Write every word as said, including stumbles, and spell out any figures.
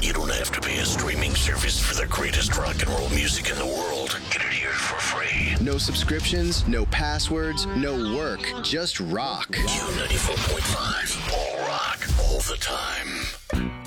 You don't have to pay a streaming service for the greatest rock and roll music in the world. Get it here for free. No subscriptions, no passwords, no work, just rock. Q ninety-four point five. All rock, all the time.